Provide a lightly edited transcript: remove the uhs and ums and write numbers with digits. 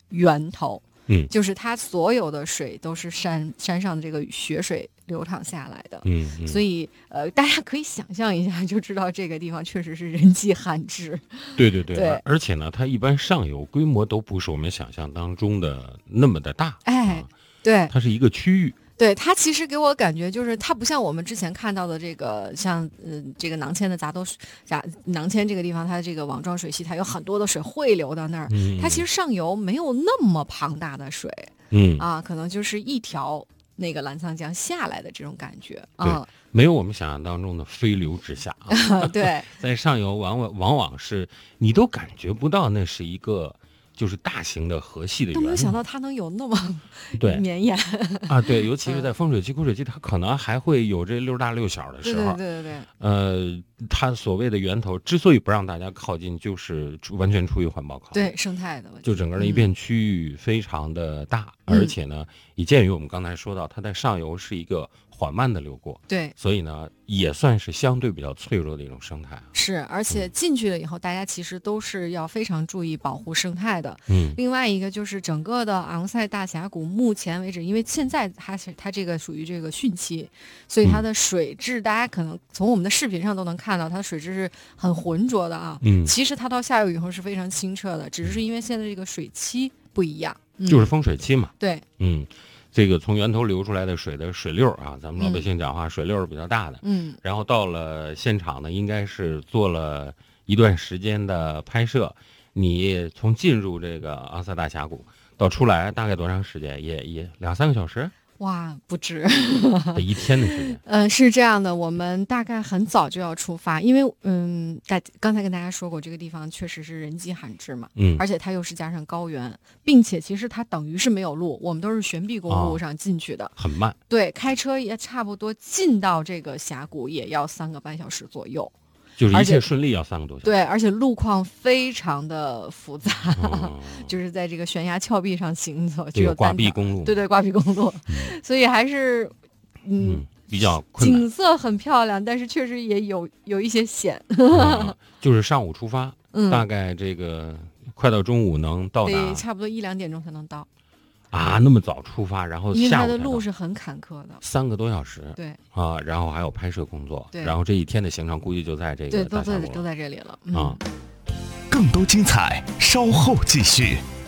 源头。 就是它所有的水都是山上的这个雪水流淌下来的。所以大家可以想象一下，就知道这个地方确实是人迹罕至。 对， 而且呢，它一般上游规模都不是我们想象当中的那么的大。 对， 它是一个区域。 对，它其实给我感觉就是它不像我们之前看到的这个像这个囊谦的囊谦这个地方，它这个网状水系它有很多的水汇流到那儿。它其实上游没有那么庞大的水。可能就是一条那个澜沧江下来的这种感觉。 没有我们想象当中的飞流直下对， 在上游往往是你都感觉不到那是一个就是大型的河系的源头， 都没有想到它能有那么绵延对，尤其是在丰水期、枯水期，它可能还会有这溜大溜小的时候。 对， 它所谓的源头之所以不让大家靠近，就是完全出于环保考虑， 对生态的问题， 就整个的一片区域非常的大，而且呢，也鉴于我们刚才说到，它在上游是一个缓慢的流过， 对， 所以呢，也算是相对比较脆弱的一种生态。 是，而且进去了以后，大家其实都是要非常注意保护生态的。另外一个就是整个的昂塞大峡谷，目前为止，因为现在它这个属于这个汛期，所以它的水质，大家可能从我们的视频上都能看到，它的水质是很浑浊的啊。其实它到下游以后是非常清澈的，只是因为现在这个水期不一样， 就是丰水期嘛。 对， 这个从源头流出来的水的水流啊，咱们老百姓讲话，水流是比较大的。然后到了现场呢，应该是做了一段时间的拍摄。你从进入这个昂塞大峡谷到出来大概多长时间？也2-3个小时。 哇，不止得一天的时间。 是这样的，我们大概很早就要出发，因为刚才跟大家说过，这个地方确实是人迹罕至嘛。而且它又是加上高原，并且其实它等于是没有路，我们都是悬臂公路上进去的， 很慢。 对，开车也差不多进到这个峡谷也要3个半小时左右。 就是一切顺利要3个多小时。 对，而且路况非常的复杂，就是在这个悬崖峭壁上行走，就有挂壁公路。 对，挂壁公路，所以还是比较困难。 景色很漂亮，但是确实也有一些险。 就是上午出发，大概这个快到中午能到达， 得差不多1-2点钟才能到。 那么早出发，然后因为它的路是很坎坷的 ，3个多小时。 对然后还有拍摄工作， 对， 然后这一天的行程估计就在这个对都在这里了。 更多精彩稍后继续。